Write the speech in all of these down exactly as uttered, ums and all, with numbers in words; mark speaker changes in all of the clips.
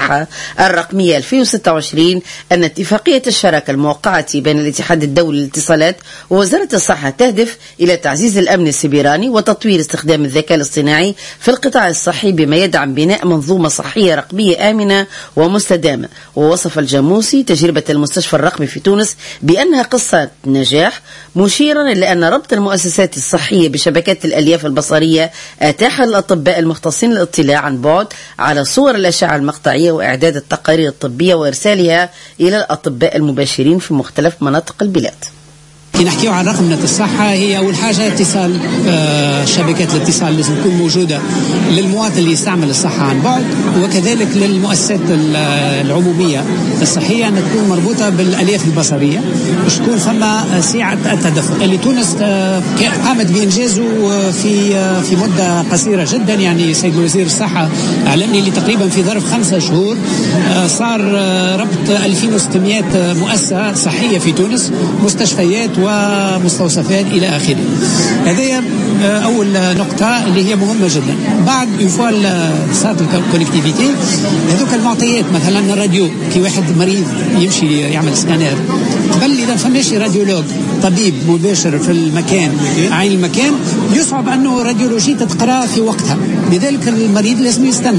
Speaker 1: الصحة الرقمية ألفين وستة وعشرين أن اتفاقية الشراكة الموقعة بين الاتحاد الدولي للاتصالات ووزارة الصحة تهدف إلى تعزيز الأمن السيبراني وتطوير استخدام الذكاء الاصطناعي في القطاع الصحي بما يدعم بناء منظومة صحية رقمية آمنة ومستدامة. ووصف الجاموسي تجربة المستشفى الرقمي في تونس بأنها قصة نجاح، مشيرا إلى أن ربط المؤسسات الصحية بشبكات الألياف البصرية أتاح للأطباء المختصين الاطلاع عن بعد على صور الأشعة المقطعية وإعداد التقارير الطبية وإرسالها إلى الأطباء المباشرين في مختلف مناطق البلاد.
Speaker 2: كي نحكيو عن رقمنة الصحة، هي أول حاجة اتصال آه شبكات الاتصال لازم تكون موجودة للمواطن اللي يستعمل الصحة عن بعد، وكذلك للمؤسسات العمومية الصحية أن تكون مربوطة بالألياف البصرية باش تكون ثم سعة التدفق اللي تونس آه قامت بإنجازه في آه في مدة قصيرة جدا. يعني سيد وزير الصحة أعلن لي تقريبا في ظرف خمسة شهور آه صار آه ربط ألفين وستمائة مؤسسة صحية في تونس، مستشفيات ومستوصفات إلى آخره. هذه أول نقطة اللي هي مهمة جدا. بعد يفعل صارت الكونكتيفيتي، هذوك المعطيات مثلا الراديو، كي واحد مريض يمشي يعمل سكانير قبل إذا فماش راديولوج طبيب مباشر في المكان عين المكان يصعب أنه راديولوجي تتقرأ في وقتها، لذلك المريض لازم يستنى.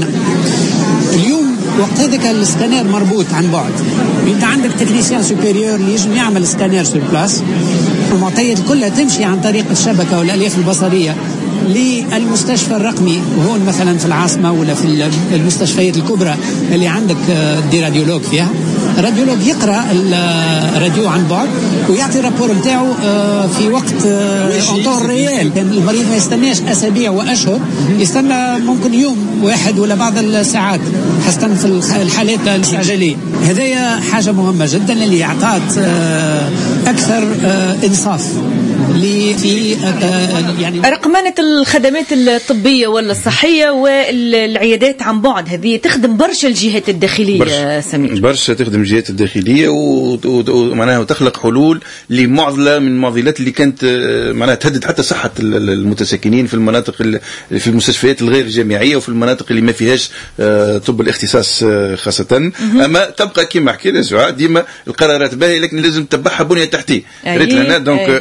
Speaker 2: اليوم وقت هذاك السكانير مربوط عن بعد، انت عندك تكنيسيان سوبيريور اللي يجم يعمل سكانير سور بلاس، المعطيات كلها تمشي عن طريق الشبكه والالياف البصريه للمستشفى الرقمي، وهون مثلا في العاصمه ولا في المستشفيات الكبرى اللي عندك دي راديولوج فيها، الراديولوج يقرا الراديو عن بعد ويعطي الرابور نتاعو في وقت اونطور ريال. المريض ما يستناش اسابيع واشهر، يستنى ممكن يوم واحد ولا بعض الساعات حسب في الحالات الاستعجاليه. هذه حاجه مهمه جدا اللي اعطت اكثر انصاف في
Speaker 3: يعني رقمنة الخدمات الطبية ولا الصحية والعيادات عن بعد. هذه تخدم برشا الجهات الداخلية برشا سمير،
Speaker 4: برشا تخدم الجهات الداخلية ومعناها وتخلق حلول لمعضلة من المعضلات اللي كانت معناها تهدد حتى صحة المتساكنين في المناطق في المستشفيات الغير جامعية وفي المناطق اللي ما فيهاش طب الاختصاص خاصة. أما تبقى كما حكي لنا ديما القرارات باهية لكن لازم تتبعها بنية تحتية. ريت لنا دونك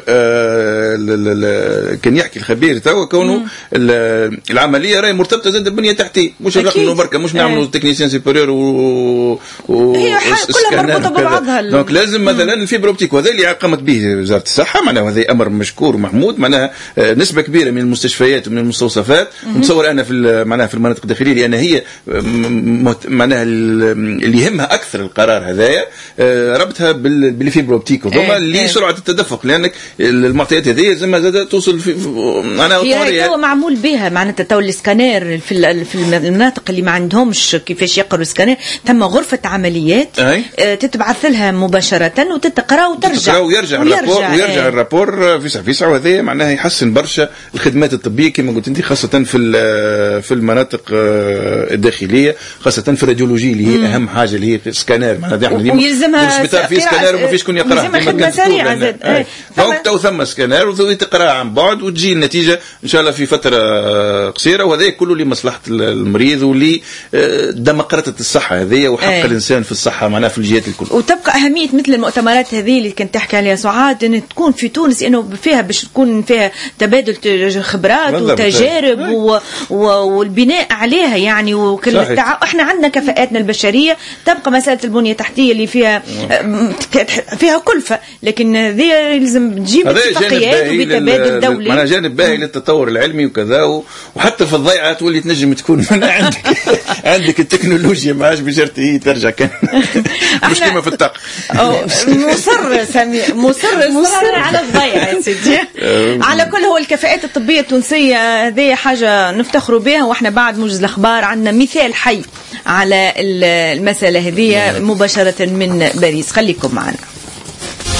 Speaker 4: كان يحكي الخبير توا كونه العمليه راهي مرتبطه زاد بالبنيه التحتيه، مش الرقم بركه، مش نعملوا تكنيسيان سوبيريور و
Speaker 3: هي كلها مربوطه ببعضها.
Speaker 4: دونك لازم مثلا الفيبر اوبتيك، وهذا اللي قامت به وزاره الصحه، معناها هذا امر مشكور ومحمود. معناها نسبه كبيره من المستشفيات ومن المستوصفات، ونتصور انا في معناها في المناطق الداخليه لان هي معناها اللي يهمها اكثر القرار هذايا ربطها بالفيبر اوبتيك وهما اللي سرعه التدفق، لانك المعطيات هذه زي ما زاد توصل في انا
Speaker 3: هي تو معمول بها معناتها تو الاسكانير في في المناطق اللي ما عندهمش كيفاش يقروا الاسكانير، ثم غرفه عمليات اه تتبعث لها مباشره وتتقرا وترجع
Speaker 4: تتقرا ويرجع الرابور ويرجع اه الرابور في ساعه في ساعه. وهذا معناها يحسن برشا الخدمات الطبيه كما قلت انت، خاصه في في المناطق الداخليه، خاصه في الراديولوجي اللي هي اهم حاجه اللي هي السكانير. معناها احنا
Speaker 3: ويلزمها
Speaker 4: السبيطار في سكانير وما فيش كون يقرا
Speaker 3: خدمه سريعه زاد.
Speaker 4: دونك تو ثم سكانير وتقرا عن بعد وتجي النتيجه ان شاء الله في فتره قصيره، وهذا كله لمصلحه المريض ولي ديمقراطيه الصحه هذه وحق أي. الانسان في الصحه معناها في الجهات الكل.
Speaker 3: وتبقى اهميه مثل المؤتمرات هذه اللي كنت تحكي عليها سعاد ان تكون في تونس، انه فيها باش تكون فيها تبادل خبرات وتجارب و... و... والبناء عليها يعني. وكل التع... احنا عندنا كفاءاتنا البشريه، تبقى مساله البنيه التحتيه اللي فيها فيها كلفه، لكن هذه يلزم تجيب اتفاقيات وبتبادل دولي.
Speaker 4: أنا جانب باهي للتطور العلمي وكذا، وحتى في الضيعة تولي تنجم تكون من عندك عندك التكنولوجيا ما عادش بشرط هي ترجع كان مش كما في الطاقة.
Speaker 3: مصر سامي مصر مصر على الضيعة يا سيدي. على كل هو الكفاءات الطبية التونسية هذه حاجة نفتخروا بها، واحنا بعد موجز الأخبار عندنا مثال حي على المسألة هذه مباشرة من باريس. خليكم معنا.